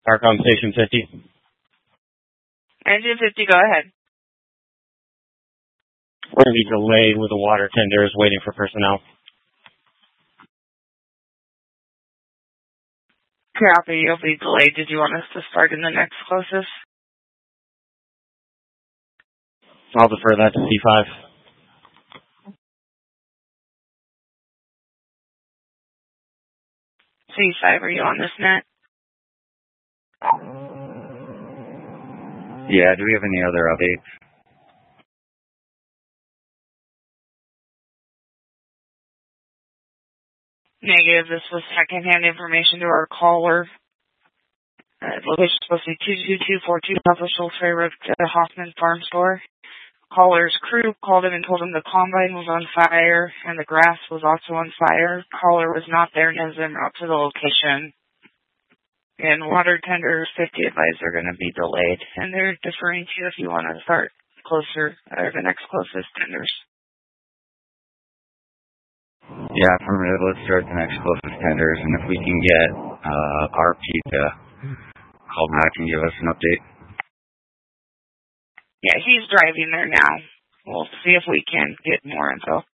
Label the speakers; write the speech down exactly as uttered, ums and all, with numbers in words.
Speaker 1: Arcon Station fifty.
Speaker 2: Engine fifty, go ahead.
Speaker 1: We're going to be delayed with the water tenders waiting for personnel.
Speaker 2: Copy, you'll be delayed. Did you want us to start in the next closest?
Speaker 1: I'll defer that to C five.
Speaker 2: C five, are you on this net?
Speaker 3: Yeah, do we have any other updates?
Speaker 2: Negative, this was secondhand information to our caller. Uh, location supposed to be two two two four two South Schultz Ferry Road to the Hoffman Farm Store. Caller's crew called him and told him the combine was on fire and the grass was also on fire. Caller was not there and has been out to the location. And water tenders fifty advised are going to be delayed, and they're deferring to you if you want to start closer, or the next closest tenders.
Speaker 3: Yeah, affirmative. Let's start the next closest tenders, and if we can get uh, R P to call back and give us an update.
Speaker 2: Yeah, he's driving there now. We'll see if we can get more info.